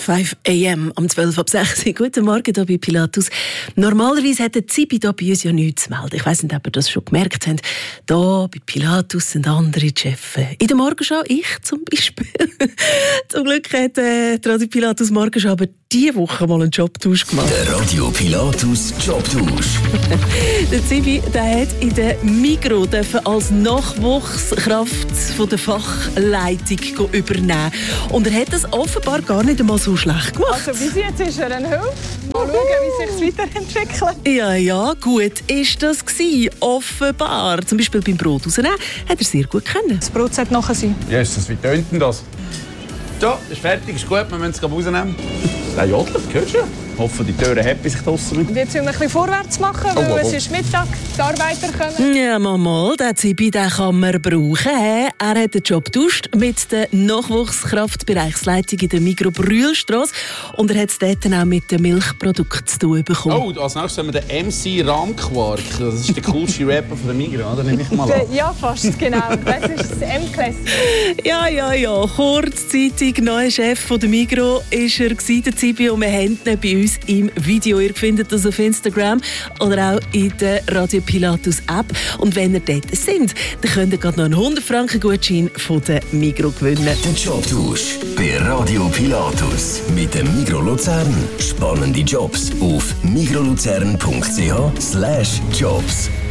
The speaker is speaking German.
5 a.m. am 12 ab 6 Uhr. Guten Morgen hier bei Pilatus. Normalerweise hat der Zibi hier bei uns ja nichts zu melden. Ich weiss nicht, ob ihr das schon gemerkt habt. Hier bei Pilatus sind andere Chefs. In der Morgenschau, ich zum Beispiel. Zum Glück hat die Radio Pilatus Morgenschau aber diese Woche mal einen Jobtausch gemacht. Der Radio Pilatus Jobtausch. Der Zibi, der hat in der Migros als Nachwuchskraft von der Fachleitung übernehmen. Und er hat das offenbar gar nicht einmal so schlecht gemacht. Also bis jetzt ist er ein Hilfe. Mal schauen, wie sich weiterentwickelt. Ja, gut ist das gewesen, offenbar. Zum Beispiel beim Brot rausnehmen hat er sehr gut können. Das Brot sollte nachher sein. Ja, ist das, wie tönt denn das? So, ist fertig, ist gut, wir müssen es rausnehmen. Der jodelt, hörst du? Ich hoffe, die Türen happy sich draussen mit. Und jetzt müssen wir ein bisschen vorwärts machen, weil es ist Mittag, die Arbeiter kommen. Ja, mal, den Zibi, den kann man brauchen. Er hat den Job getauscht mit der Nachwuchskraftbereichsleitung in der Migros Brühlstrasse. Und er hat es dort auch mit den Milchprodukten zu tun bekommen. Oh, als nächstes haben wir den MC Rahmquark. Das ist der coolste Rapper von der Migros, oder? Nehme ich mal an. Ja, fast, genau. Das ist das M-Classic. Ja. Kurzzeitig neuer Chef von der Migros war er, der Zibi, und wir haben ihn bei uns im Video. Ihr findet das auf Instagram oder auch in der Radio Pilatus App. Und wenn ihr dort sind, dann könnt ihr gerade noch einen 100-Franken-Gutschein von der Migros gewinnen. Der Jobtausch bei Radio Pilatus mit dem Migros Luzern. Spannende Jobs auf migroluzern.ch/jobs.